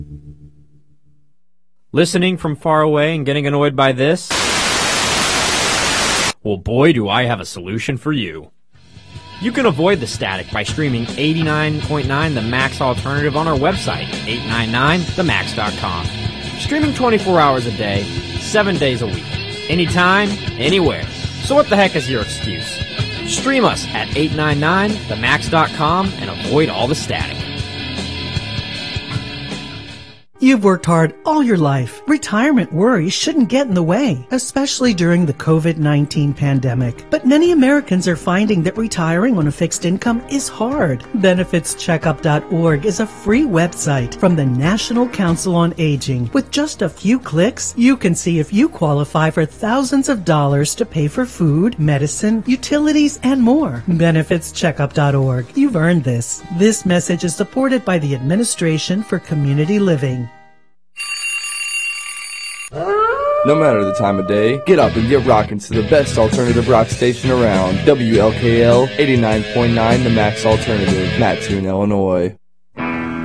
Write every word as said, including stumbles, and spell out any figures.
Listening from far away and getting annoyed by this? Well, boy, do I have a solution for you. You can avoid the static by streaming eighty-nine point nine The Max Alternative on our website, eight nine nine the max dot com. Streaming twenty-four hours a day, seven days a week. Anytime, anywhere. So what the heck is your excuse? Stream us at eight nine nine the max dot com and avoid all the static. You've worked hard all your life. Retirement worries shouldn't get in the way, especially during the covid nineteen pandemic. But many Americans are finding that retiring on a fixed income is hard. benefits checkup dot org is a free website from the National Council on Aging. With just a few clicks, you can see if you qualify for thousands of dollars to pay for food, medicine, utilities, and more. benefits checkup dot org. You've earned this. This message is supported by the Administration for Community Living. No matter the time of day, get up and get rockin' to the best alternative rock station around. W L K L eighty-nine point nine The Max Alternative, Mattoon, Illinois.